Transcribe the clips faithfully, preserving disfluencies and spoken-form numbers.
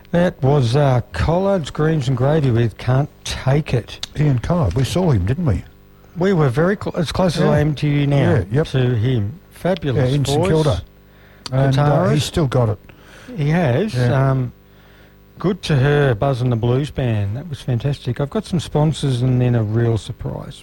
That was uh, Collards, Greens and Gravy with Can't Take It. Ian Collard, we saw him, didn't we? We were very cl- as close yeah. as I am to you now, yeah, yep. to him. Fabulous yeah, in voice. St Kilda. And uh, he's still got it. He has. Yeah. Um, good to her, Buzz and the Blues Band. That was fantastic. I've got some sponsors and then a real surprise.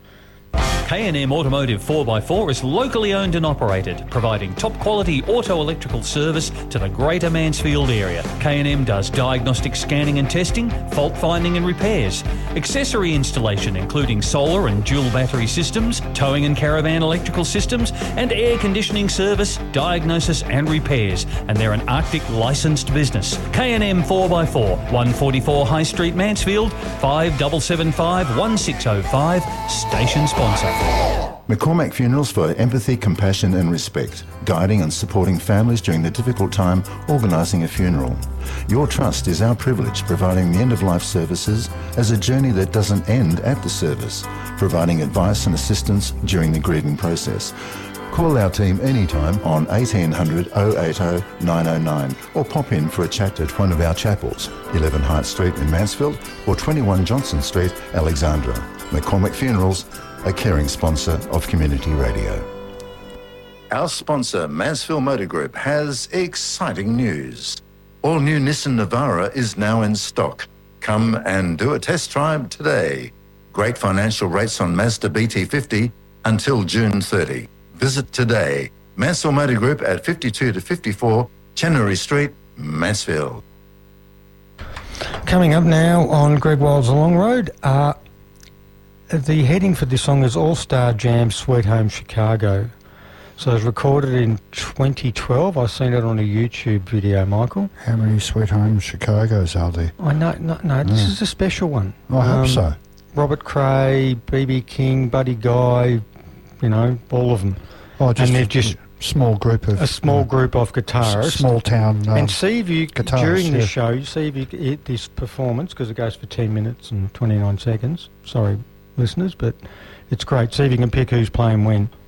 K and M Automotive four by four is locally owned and operated, providing top quality auto electrical service to the Greater Mansfield area. K and M does diagnostic scanning and testing, fault finding and repairs, accessory installation including solar and dual battery systems, towing and caravan electrical systems, and air conditioning service, diagnosis and repairs. And they're an Arctic licensed business. K and M four by four, one forty-four High Street, Mansfield, five seven seven five, one six oh five, station sponsor. McCormack Funerals for empathy, compassion and respect, guiding and supporting families during the difficult time organising a funeral. Your trust is our privilege, providing the end-of-life services as a journey that doesn't end at the service, providing advice and assistance during the grieving process. Call our team anytime on eighteen hundred oh eight oh nine oh nine or pop in for a chat at one of our chapels, eleven Hart Street in Mansfield or twenty-one Johnson Street, Alexandra. McCormack Funerals, a caring sponsor of Community Radio. Our sponsor, Mansfield Motor Group, has exciting news. All new Nissan Navara is now in stock. Come and do a test drive today. Great financial rates on Mazda B T fifty until June thirtieth. Visit today. Mansfield Motor Group at fifty-two to fifty-four Chenery Street, Mansfield. Coming up now on Greg Wild's Long Road, uh, the heading for this song is All-Star Jam Sweet Home Chicago. So it was recorded in twenty twelve. I've seen it on a YouTube video, Michael. How many Sweet Home Chicagos are there? I know, no, no, this Yeah. is a special one. I hope Um, so. Robert Cray, B B King, Buddy Guy, you know, all of them. Oh, just and they're a just small group of... a small uh, group of guitarists. Small town... Um, and see if you, guitarists, during this yeah. show, you see if you get this performance, because it goes for ten minutes and twenty-nine seconds. Sorry, listeners, but it's great. See if you can pick who's playing when.